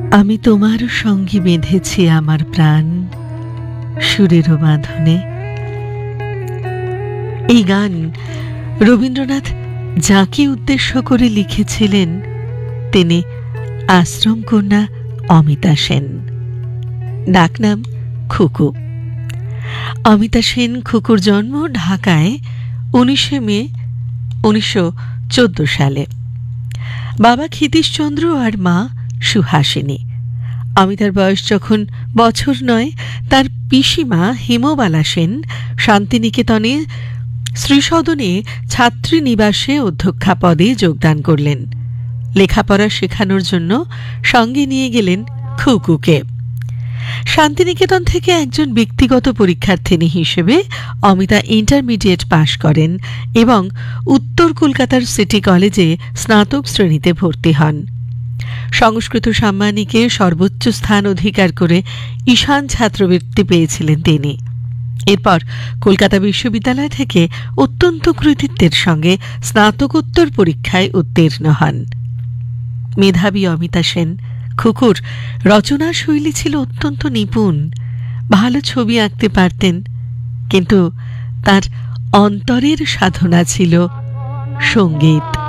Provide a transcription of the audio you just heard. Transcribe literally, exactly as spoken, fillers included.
আমি তোমার সঙ্গে বেঁধেছি আমার প্রাণ সুরের বাঁধনে। এই গান রবীন্দ্রনাথ যাকে উদ্দেশ্য করে লিখেছিলেন তিনি আশ্রম কন্যা অমিতা সেন, ডাকনাম খুকু। অমিতা সেন খুকুর জন্ম ঢাকায় উনিশে মে উনিশশো চোদ্দ সালে। বাবা ক্ষিতীশচন্দ্র আর মা সুহাসিনী। অমিতার বয়স যখন বছর নয়, তার পিসিমা হেমবালা সেন শান্তিনিকেতনে শ্রীসদনে ছাত্রী নিবাসে অধ্যক্ষা পদে যোগদান করলেন। লেখাপড়া শেখানোর জন্য সঙ্গে নিয়ে গেলেন খুকুকে। শান্তিনিকেতন থেকে একজন ব্যক্তিগত পরীক্ষার্থিনী হিসেবে অমিতা ইন্টারমিডিয়েট পাশ করেন এবং উত্তর কলকাতার সিটি কলেজে স্নাতক শ্রেণীতে ভর্তি হন। সংস্কৃত সাম্মানিকে সর্বোচ্চ স্থান অধিকার করে ঈশান ছাত্রবৃত্তি পেয়েছিলেন তিনি। এরপর কলকাতা বিশ্ববিদ্যালয় থেকে অত্যন্ত কৃতিত্বের সঙ্গে স্নাতকোত্তর পরীক্ষায় উত্তীর্ণ হন। মেধাবী অমিতা সেন খুকুর রচনা শৈলী ছিল অত্যন্ত নিপুণ, ভালো ছবি আঁকতে পারতেন, কিন্তু তার অন্তরের সাধনা ছিল সঙ্গীত।